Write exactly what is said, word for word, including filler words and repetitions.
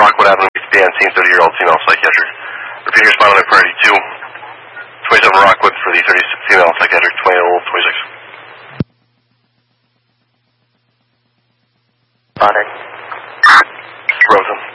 Rockwood Avenue, Dan, teen, thirty-year-old female psychiatric. Repeat your spinal priority two. twenty-seven Rockwood for the thirty female psychiatric, twenty-old, twenty-six. Spotted. Rosen.